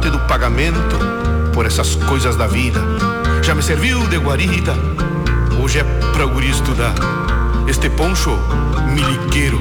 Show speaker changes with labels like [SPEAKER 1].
[SPEAKER 1] trote do pagamento por essas coisas da vida. Já me serviu de guarida, hoje é pra guri estudar. Este poncho miliqueiro